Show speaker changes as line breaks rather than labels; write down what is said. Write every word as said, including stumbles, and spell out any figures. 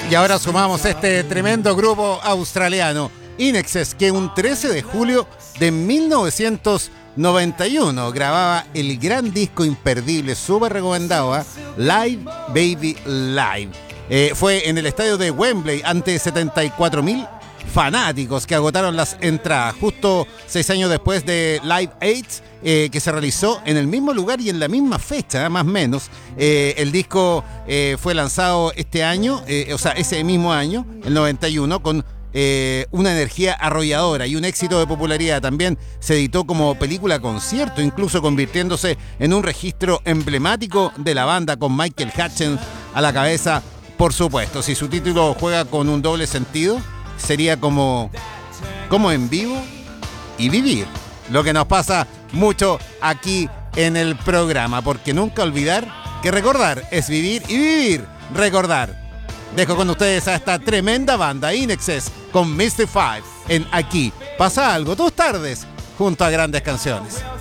Y ahora sumamos este tremendo grupo australiano, INXS, que un trece de julio de mil novecientos noventa y uno grababa el gran disco imperdible, súper recomendado, ¿eh? Live Baby Live. Eh, fue en el estadio de Wembley ante setenta y cuatro mil fanáticos que agotaron las entradas, justo seis años después de Live Aid, eh, que se realizó en el mismo lugar y en la misma fecha, ¿eh? Más o menos. Eh, el disco eh, fue lanzado este año, eh, o sea, ese mismo año, el noventa y uno, con eh, una energía arrolladora y un éxito de popularidad. También se editó como película concierto, incluso convirtiéndose en un registro emblemático de la banda, con Michael Hutchence a la cabeza, por supuesto. Si su título juega con un doble sentido, sería como, como en vivo y vivir. Lo que nos pasa mucho aquí en el programa, porque nunca olvidar que recordar es vivir y vivir, recordar. Dejo con ustedes a esta tremenda banda INXS con Mystify en Aquí Pasa Algo, tus tardes junto a grandes canciones.